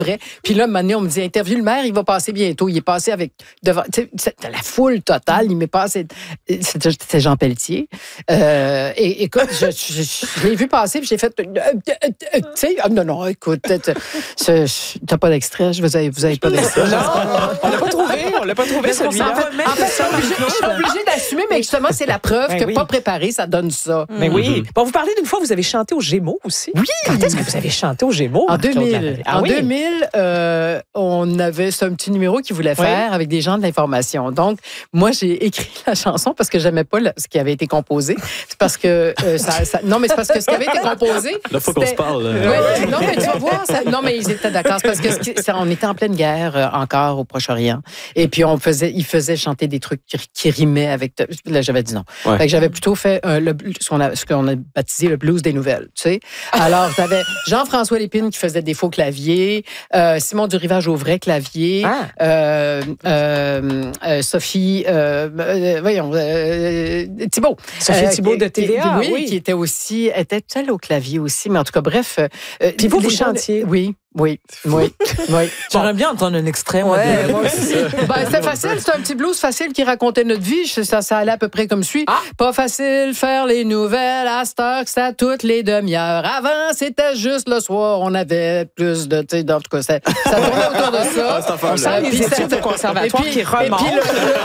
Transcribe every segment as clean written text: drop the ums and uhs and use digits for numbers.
vrai. Puis là, maintenant, on me dit, interview le maire, il va passer bientôt. Il est passé avec devant, c'était la foule totale. Il m'est passé. C'était Jean Pelletier. Et écoute, je l'ai vu passer, puis j'ai fait, tu sais, non, écoute, t'as pas d'extrait, vous avez pas d'extrait. Non, on l'a pas trouvé celui-là. En fait, je suis obligée d'assumer, mais justement, c'est la preuve que pas préparé, ça donne ça. Mais oui. Bon, vous parlez d'une fois, vous avez chanté aux Gémeaux aussi. Oui. Quand est-ce que vous avez chanté aux Gémeaux? En 2000. En 2000, on avait un petit numéro qu'il voulait faire avec des gens de l'information. Donc, moi, j'ai écrit la chanson parce que j'aimais pas ce qui avait été composé. C'est parce que non, mais c'est parce que ce qui avait été composé. Là, faut qu'on se parle. Non, mais tu vas voir. Non, mais ils étaient d'accord. C'est parce que on était en pleine guerre encore au Proche-Orient. Et puis, ils faisaient chanter des trucs qui rimaient avec. Là, j'avais dit non. Ouais. Fait que j'avais plutôt fait ce qu'on a baptisé le blues des nouvelles. Tu sais. Alors, t'avais Jean-François Lépine qui faisait des faux claviers, Simon Durivage-Auvray clavier, Sophie, Thibault. Sophie Thibault de TVA, oui, qui était elle au clavier aussi, mais en tout cas, bref. Puis vous chantiez. Oui. J'aimerais bien entendre un extrait. Moi aussi. C'était facile, c'est un petit blues facile qui racontait notre vie. Ça allait à peu près comme suit. Pas facile faire les nouvelles à cette heure que c'est à toutes les demi-heures. Avant, c'était juste le soir, on avait plus de... En tout cas, ça tournait autour de ça. On sent les études au conservatoire qui remontent. Et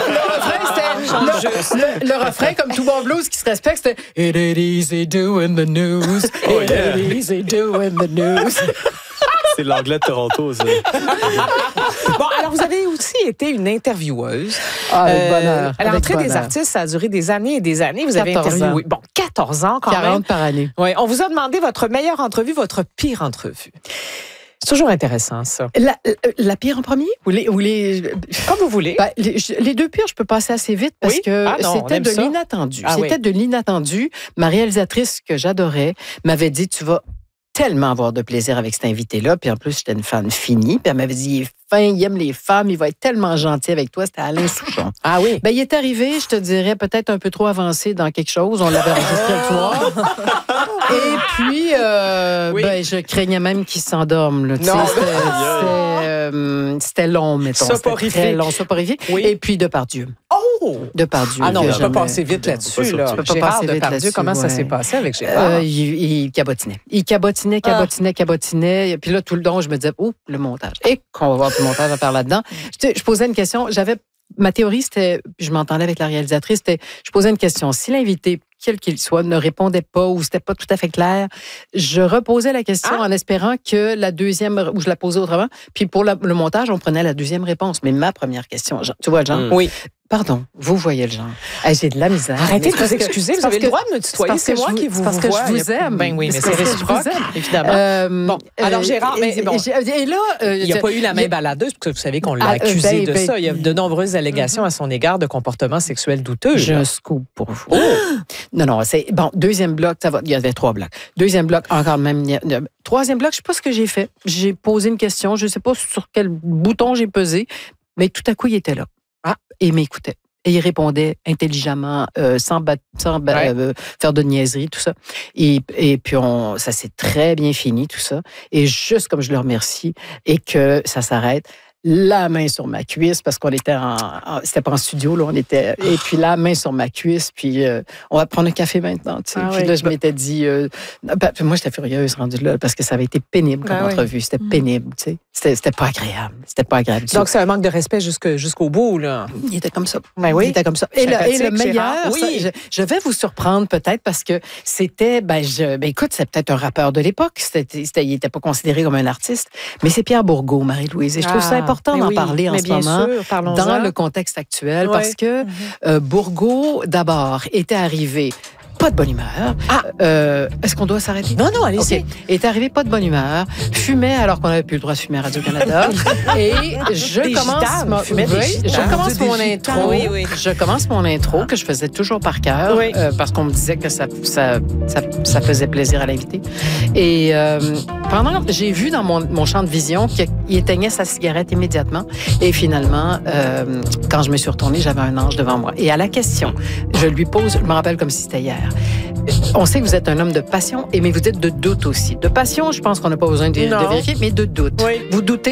puis le refrain, comme tout bon blues qui se respecte, c'était « It ain't easy doing the news. It ain't easy doing the news. » C'est l'anglais de Toronto, ça. Bon, alors vous avez aussi été une intervieweuse. Avec bonheur. À l'entrée des artistes, ça a duré des années et des années. Vous avez interviewé. Bon, 14 ans quand même. 40 par année. Oui, on vous a demandé votre meilleure entrevue, votre pire entrevue. C'est toujours intéressant, ça. La pire en premier? Ou les... Comme vous voulez. Les deux pires, je peux passer assez vite parce que c'était de l'inattendu. C'était de l'inattendu. Ma réalisatrice, que j'adorais, m'avait dit, tu vas tellement avoir de plaisir avec cet invité-là. Puis en plus, j'étais une fan finie. Puis elle m'avait dit, il est fin, il aime les femmes, il va être tellement gentil avec toi. C'était Alain Souchon. Ah oui? Il est arrivé, je te dirais, peut-être un peu trop avancé dans quelque chose. On l'avait enregistré le soir. Et puis, je craignais même qu'il s'endorme. C'était long, mettons. C'était long, soporifique. Oui. Et puis, Depardieu. Oh! Depardieu. Ah non, on ne peut pas passer vite là-dessus. Tu peux pas passer vite là-dessus. Comment ça s'est passé avec Gérard? Il cabotinait. Il cabotinait. Puis là, tout le long, je me disais, le montage. Et qu'on va voir tout le montage à faire là-dedans. Je posais une question. Ma théorie, c'était, puis je m'entendais avec la réalisatrice, je posais une question. Si l'invité, quel qu'il soit, ne répondait pas ou c'était pas tout à fait clair, je reposais la question en espérant que la deuxième, ou je la posais autrement, puis pour le montage, on prenait la deuxième réponse. Mais ma première question, tu vois, Jean? Oui. Pardon, vous voyez le genre. J'ai de la misère. Arrêtez de vous excuser, vous avez le droit de me tutoyer. C'est moi qui vous vois. Parce que je vous aime. Ben oui, mais c'est réciproque, évidemment. Bon, alors Gérard, et là... il n'y a pas eu la main baladeuse, parce que vous savez qu'on l'a accusé de ça. Il y a de nombreuses allégations à son égard de comportements sexuels douteux. J'ai un scoop pour vous. Non, c'est... Bon, deuxième bloc, ça va. Il y avait 3 blocs. Deuxième bloc, encore même... Troisième bloc, je ne sais pas ce que j'ai fait. J'ai posé une question, je ne sais pas sur quel bouton j'ai pesé, mais tout à coup, il était là. Et il m'écoutait. Et il répondait intelligemment, sans faire de niaiserie, tout ça. Et puis, ça s'est très bien fini, tout ça. Et juste comme je le remercie et que ça s'arrête, la main sur ma cuisse, parce qu'on était c'était pas en studio, là, on était... Et puis la main sur ma cuisse, puis on va prendre un café maintenant, tu sais. Puis là, je m'étais dit... moi, j'étais furieuse rendue là, parce que ça avait été pénible comme entrevue. C'était pénible, tu sais. C'était pas agréable. C'était pas agréable. Donc, c'est un manque de respect jusqu'au bout, là. Il était comme ça. Ben oui. Il était comme ça. Et le meilleur, je vais vous surprendre peut-être parce que c'était... écoute, c'est peut-être un rappeur de l'époque. Il n'était pas considéré comme un artiste. Mais c'est Pierre Bourgault, Marie-Louise. Et je trouve ça important d'en parler en ce moment dans le contexte actuel parce que Bourgault, d'abord, était arrivé pas de bonne humeur. Est-ce qu'on doit s'arrêter? Non, allez-y. Okay. Est arrivé pas de bonne humeur, fumait alors qu'on n'avait plus le droit de fumer à Radio-Canada. Et je commence mon intro que je faisais toujours par cœur parce qu'on me disait que ça faisait plaisir à l'invité. Et j'ai vu dans mon champ de vision qu'il éteignait sa cigarette immédiatement. Et finalement, quand je me suis retournée, j'avais un ange devant moi. Et à la question, je lui pose, je me rappelle comme si c'était hier. On sait que vous êtes un homme de passion, mais vous êtes de doute aussi. De passion, je pense qu'on n'a pas besoin de vérifier, mais de doute. Vous doutez